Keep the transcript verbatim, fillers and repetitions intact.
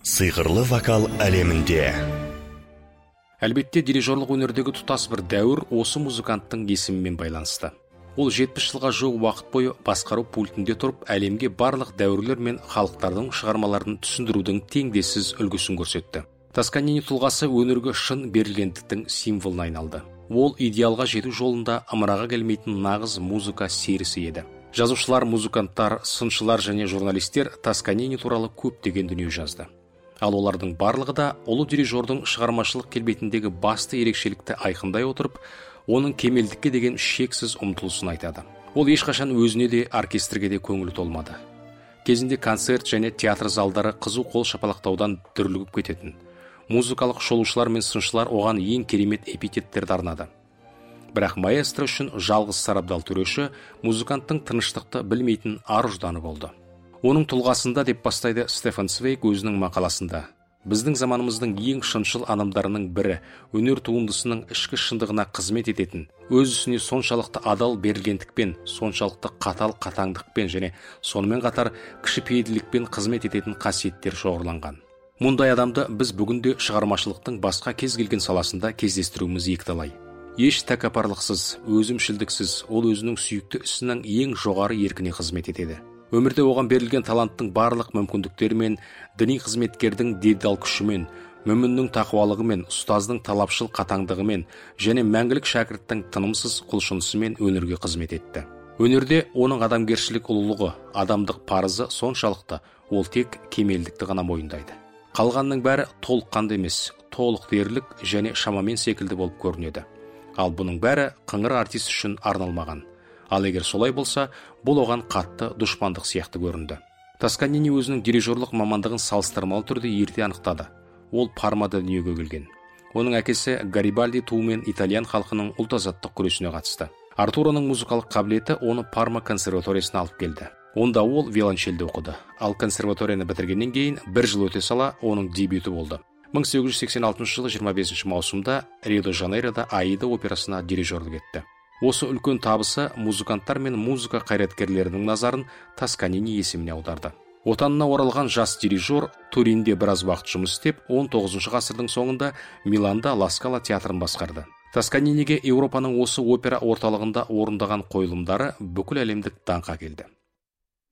Сыйғырлы вокал әлемінде. Әлбетте, дирижерлік өнердегі тұтас бір дәуір осы музыканттың есімімен байланысты. Ол жетпіс жылға жуық уақыт бойы басқару пультінде тұрып, әлемге барлық дәуірлер мен халықтардың шығармаларын түсіндірудің теңдессіз үлгісін көрсетті. Тосканини тұлғасы өнерге шын берілгендіктің символына айналды. Ол идеалға жету жолында ымыраға келмейтін нағыз музыка серісі еді. Жазушылар, музыканттар, сыншылар және журналистер Тосканини туралы көптеген дүние жазды. Ал олардың барлығы да ұлы дирижердің шығармашылық келбетіндегі басты ерекшелікті айқындай отырып, оның кемелдікке деген шексіз ұмтылысын айтады. Ол ешқашан өзіне де, оркестрге де көңілі толмады. Кезінде концерт және театр залдары қызу қол шапалақтаудан дүрлігіп кететін. Музыкалық шолушылар мен сыншылар оған ең керемет эпитеттерді арнады. Бірақ маэстро үшін жалғыз сарабдал төреші музыканттың тыныштықты білмейтін ар ұжданы болды. Оның тұлғасында, деп бастайды Стефан Цвейг өзінің мақаласында, біздің заманымыздың ең шыншыл адамдарының бірі өнер туындысының ішкі шындығына қызмет ететін, өз ісіне соншалықты адал берілгендікпен, соншалықты қатал қатаңдықпен және сонымен қатар кішіпейілділікпен қызмет ететін қасиеттер шоғырланған. Мұндай адамды біз бүгінде шығармашылықтың басқа кез келген саласында кездестіруіміз екіталай. Еш тәкаппарлықсыз, өзімшілдіксіз, ол өзінің сүйікті ісінің ең жоғары еркіне қызмет етеді. Өмірде оған берілген таланттың барлық мүмкіндіктерімен, діни қызметкердің делдал күшімен, мүміннің тақуалығымен, ұстаздың талапшыл қатаңдығымен және мәңгілік шәкірттің тынымсыз құлшынысымен өнерге қызмет етті. Өнерде оның адамгершілік ұлылығы, адамдық парызы соншалықты, ол тек кемелдікті ғана мойындайды. Қалғанның бәрі толыққанды емес, толық дерлік және шамамен секілді болып көрінеді. Ал бұның бәрі қыңыр артист үшін арналмаған. Ал егер солай болса, бұл оған қатты дұшпандық сияқты көрінді. Тосканини өзінің дирижерлік мамандығын салыстырмалы түрде ерте анықтады. Ол Пармада дүниеге келген. Оның әкесі Гарибальди туымен итальян халқының ұлт-азаттық күресіне қатысты. Артуроның музыкалық қабілеті оны Парма консерваториясына алып келді. Онда ол виолончельде оқыды. Ал консерваторияны бітіргеннен кейін бір жыл өте сала оның дебюті болды. мың сегіз жүз сексен алтыншы жылы жиырма бесінші маусымда Рио-де-Жанейрода Аида операсына дирижерлік етті. Осы үлкен табысы музыканттар мен музыка қайраткерлерінің назарын Тосканини есіміне аударды. Отанына оралған жас дирижер Туринде біраз уақыт жұмыс істеп, он тоғызыншы ғасырдың соңында Миланда Ла Скала театрын басқарды. Тосканиниге Еуропаның осы опера орталығында орындаған қойылымдары бүкіл әлемдік даңққа келді.